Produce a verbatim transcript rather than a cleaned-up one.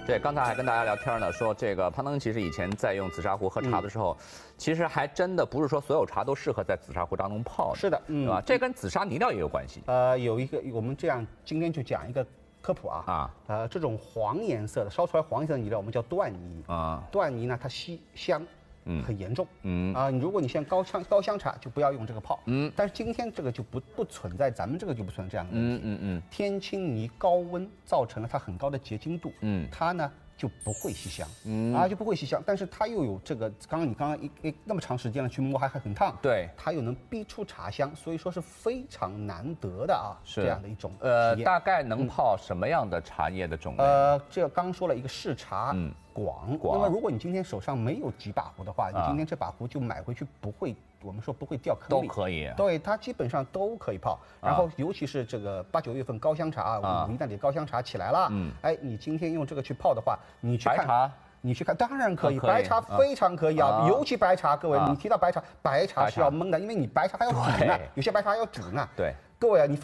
这刚才还跟大家聊天呢，说这个攀登其实以前在用紫砂壶喝茶的时候，嗯、其实还真的不是说所有茶都适合在紫砂壶当中泡的。 是的，嗯， 对吧？这跟紫砂泥料也有关系。 呃，有一个，我们这样今天就讲一个科普啊啊， 呃，这种黄颜色的烧出来黄颜色的泥料，我们叫断泥啊。断泥呢，它吸香。嗯，很严重。嗯啊，如果你像高香高香茶，就不要用这个泡。嗯，但是今天这个就不不存在，咱们这个就不存在这样的问题。嗯嗯嗯。天青泥高温造成了它很高的结晶度。嗯，它呢就不会吸香。嗯啊，就不会吸香，但是它又有这个，刚刚你刚刚一一那么长时间了去摸还还很烫。 对， 它又能逼出茶香，所以说是非常难得的啊， 是这样的一种呃，大概能泡什么样的茶叶的种类？ 呃，这刚说了一个视茶。 嗯。 广， 广那么如果你今天手上没有几把壶的话，你今天这把壶就买回去不会，我们说不会掉坑里， 都可以。 对，它基本上都可以泡。然后尤其是这个八九月份高香茶啊，五一那里高香茶起来了，嗯，哎，你今天用这个去泡的话，你去看白茶， 你去看，当然可以，白茶非常可以啊，尤其白茶，各位，你提到白茶，白茶是要焖的，因为你白茶还要煮呢，有些白茶要煮呢， 对， 各位啊，你。